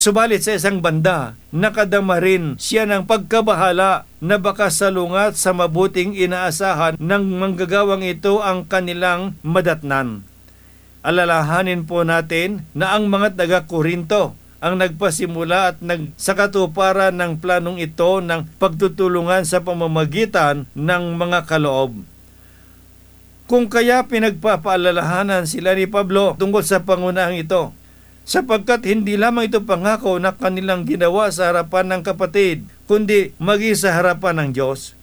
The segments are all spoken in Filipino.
Subalit sa isang banda, nakadama rin siya ng pagkabahala na baka salungat sa mabuting inaasahan ng manggagawang ito ang kanilang madatnan. Alalahanin po natin na ang mga taga-Korinto ang nagpasimula at nagsakatuparan ng planong ito ng pagtutulungan sa pamamagitan ng mga kaloob. Kung kaya pinagpapaalalahanan sila ni Pablo tungkol sa pangunahang ito, sapagkat hindi lamang ito pangako na kanilang ginawa sa harapan ng kapatid, kundi maging sa harapan ng Diyos.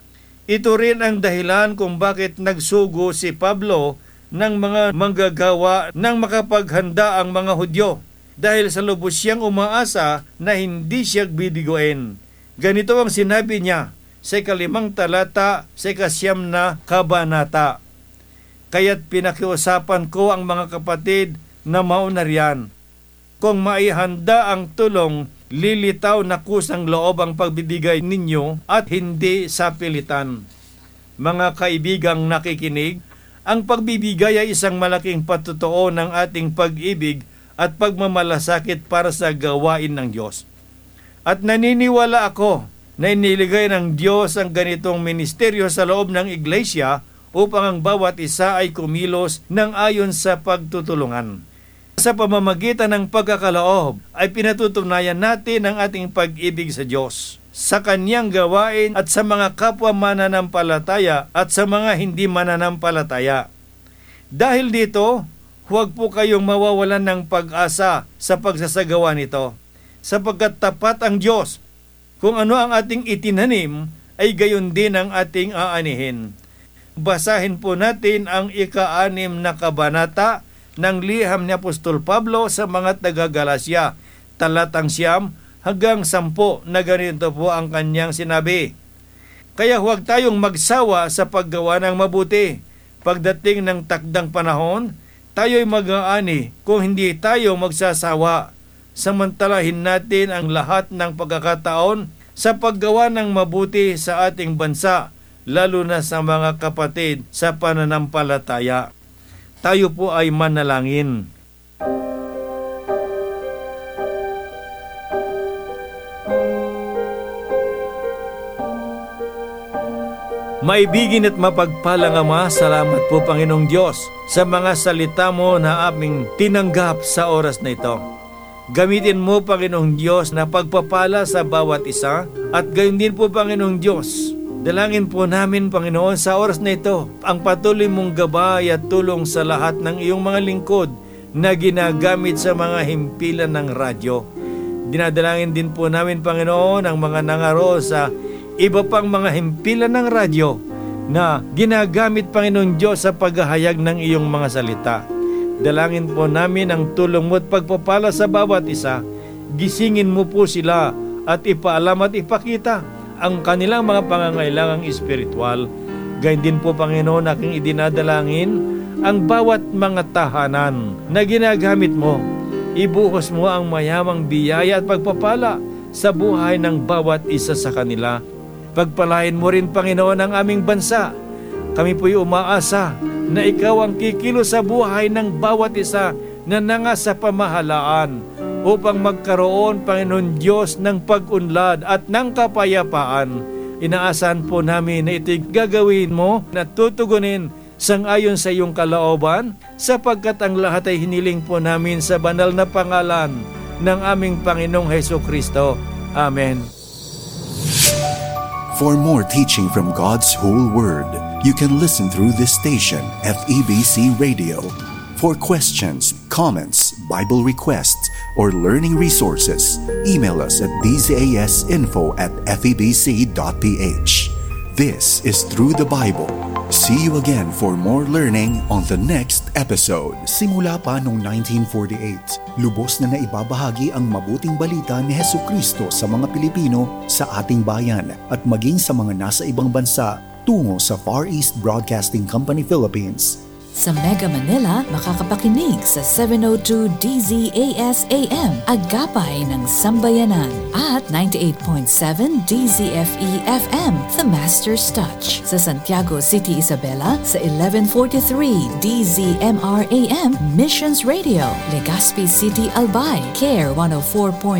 Ito rin ang dahilan kung bakit nagsugo si Pablo ng mga manggagawa ng makapaghanda ang mga Hudyo, dahil sa lubos siyang umaasa na hindi siya bibigoin. Ganito ang sinabi niya sa 5 talata sa 9 na kabanata. Kaya't pinakiusapan ko ang mga kapatid na mauna riyan. Kung maihanda ang tulong, lilitaw na kusang loob ang pagbibigay ninyo at hindi sa pilitan. Mga kaibigang nakikinig, ang pagbibigay ay isang malaking patutuo ng ating pag-ibig at pagmamalasakit para sa gawain ng Diyos. At naniniwala ako na iniligay ng Diyos ang ganitong ministeryo sa loob ng iglesia upang ang bawat isa ay kumilos ng ayon sa pagtutulungan. Sa pamamagitan ng pagkakaloob ay pinatutunayan natin ang ating pag-ibig sa Diyos, sa Kanyang gawain at sa mga kapwa mananampalataya at sa mga hindi mananampalataya. Dahil dito, huwag po kayong mawawalan ng pag-asa sa pagsasagawa nito, sapagkat tapat ang Diyos. Kung ano ang ating itinanim, ay gayon din ang ating aanihin. Basahin po natin ang 6 na kabanata ng liham ni Apostol Pablo sa mga taga-Galasya, talatang 9 hanggang 10 na ganito po ang kanyang sinabi. Kaya huwag tayong magsawa sa paggawa ng mabuti. Pagdating ng takdang panahon, tayo'y mag-aani kung hindi tayo magsasawa. Samantalahin natin ang lahat ng pagkakataon sa paggawa ng mabuti sa ating bansa, lalo na sa mga kapatid sa pananampalataya. Tayo po ay manalangin. Maibigin at mapagpalang Ama, salamat po Panginoong Diyos sa mga salita mo na aming tinanggap sa oras na ito. Gamitin mo Panginoong Diyos na pagpapala sa bawat isa at gayon din po Panginoong Diyos. Dalangin po namin Panginoon sa oras na ito ang patuloy mong gabay at tulong sa lahat ng iyong mga lingkod na ginagamit sa mga himpilan ng radyo. Dinadalangin din po namin Panginoon ang mga nangaro sa iba pang mga himpilan ng radyo na ginagamit Panginoon Diyos sa paghahayag ng iyong mga salita. Dalangin po namin ang tulong mo at pagpapala sa bawat isa. Gisingin mo po sila at ipaalam at ipakita ang kanilang mga pangangailangang espiritual. Gayun din po Panginoon aking idinadalangin ang bawat mga tahanan na ginagamit mo. Ibuhos mo ang mayamang biyaya at pagpapala sa buhay ng bawat isa sa kanila. Pagpalain mo rin Panginoon ang aming bansa. Kami po'y umaasa na ikaw ang kikilos sa buhay ng bawat isa na nangasa pamahalaan upang magkaroon, Panginoon Diyos, ng pag-unlad at ng kapayapaan. Inaasahan po namin na ito'y gagawin mo na tutugunin sang-ayon sa iyong kalooban, sapagkat ang lahat ay hiniling po namin sa banal na pangalan ng aming Panginoong Hesukristo. Amen. For more teaching from God's whole Word, you can listen through this station, FEBC Radio. For questions, comments, Bible requests, or learning resources, email us at bzasinfo@febc.ph. This is Through the Bible. See you again for more learning on the next episode. Simula pa noong 1948, lubos na naibabahagi ang mabuting balita ni Hesukristo sa mga Pilipino sa ating bayan at maging sa mga nasa ibang bansa tungo sa Far East Broadcasting Company Philippines. Sa Mega Manila, makakapakinig sa 702 DZAS AM, Agapay ng Sambayanan, at 98.7 DZFE FM, The Master's Touch. Sa Santiago City, Isabela, sa 1143 DZMR AM, Missions Radio, Legazpi City, Albay, CARE 104.